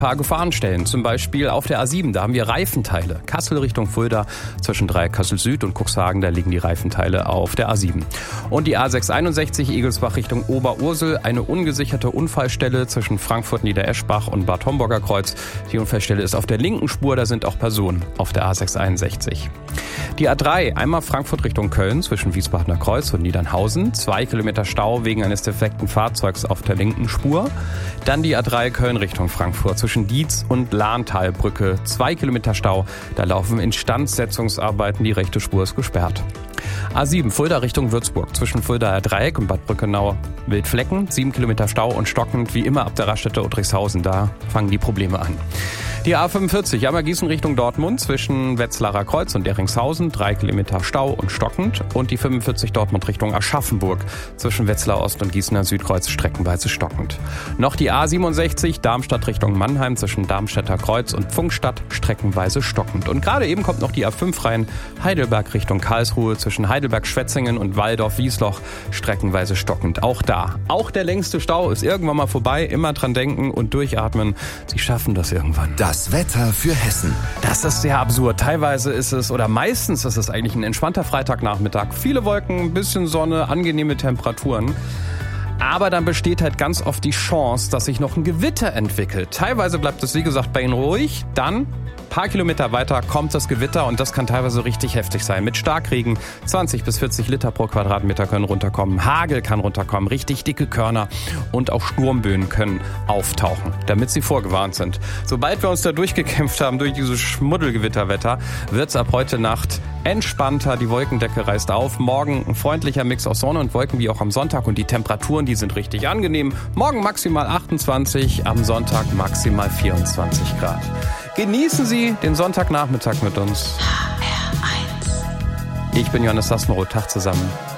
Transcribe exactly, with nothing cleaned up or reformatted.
Ein paar Gefahrenstellen, zum Beispiel auf der A sieben, da haben wir Reifenteile. Kassel Richtung Fulda, zwischen Dreieck-Kassel Süd und Cuxhagen, da liegen die Reifenteile auf der A sieben. Und die A sechshunderteinundsechzig Egelsbach Richtung Oberursel, eine ungesicherte Unfallstelle zwischen Frankfurt Niedereschbach und Bad Homburger Kreuz. Die Unfallstelle ist auf der linken Spur, da sind auch Personen auf der A sechshunderteinundsechzig. Die A drei, einmal Frankfurt Richtung Köln, zwischen Wiesbadener Kreuz und Niedernhausen. Zwei Kilometer Stau wegen eines defekten Fahrzeugs auf der linken Spur. Dann die A drei Köln Richtung Frankfurt, zwischen Dietz und Lahntalbrücke. Zwei Kilometer Stau, da laufen Instandsetzungsarbeiten, die rechte Spur ist gesperrt. A sieben, Fulda Richtung Würzburg, zwischen Fuldaer Dreieck und Bad Brückenau Wildflecken. Sieben Kilometer Stau und stockend, wie immer ab der Raststätte Uttrichshausen, da fangen die Probleme an. Die A fünfundvierzig, Jammergießen Richtung Dortmund, zwischen Wetzlarer Kreuz und Deringshausen, drei Kilometer Stau und stockend. Und die fünfundvierzig Dortmund Richtung Aschaffenburg, zwischen Wetzlar Ost und Gießener Südkreuz, streckenweise stockend. Noch die A siebenundsechzig, Darmstadt Richtung Mannheim, zwischen Darmstädter Kreuz und Pfungstadt, streckenweise stockend. Und gerade eben kommt noch die A fünf rein, Heidelberg Richtung Karlsruhe, zwischen Heidelberg-Schwetzingen und Walldorf-Wiesloch, streckenweise stockend. Auch da. Auch der längste Stau ist irgendwann mal vorbei. Immer dran denken und durchatmen. Sie schaffen das irgendwann. Das Wetter für Hessen. Das ist sehr absurd. Teilweise ist es, oder meistens ist es eigentlich ein entspannter Freitagnachmittag. Viele Wolken, ein bisschen Sonne, angenehme Temperaturen. Aber dann besteht halt ganz oft die Chance, dass sich noch ein Gewitter entwickelt. Teilweise bleibt es, wie gesagt, bei Ihnen ruhig. Dann paar Kilometer weiter kommt das Gewitter und das kann teilweise richtig heftig sein. Mit Starkregen, zwanzig bis vierzig Liter pro Quadratmeter können runterkommen. Hagel kann runterkommen, richtig dicke Körner und auch Sturmböen können auftauchen, damit Sie vorgewarnt sind. Sobald wir uns da durchgekämpft haben durch dieses Schmuddelgewitterwetter, wird es ab heute Nacht entspannter. Die Wolkendecke reißt auf. Morgen ein freundlicher Mix aus Sonne und Wolken wie auch am Sonntag und die Temperaturen, die sind richtig angenehm. Morgen maximal achtundzwanzig, am Sonntag maximal vierundzwanzig Grad. Genießen Sie den Sonntagnachmittag mit uns. H R eins. Ich bin Johannes Sassenroth. Tag zusammen.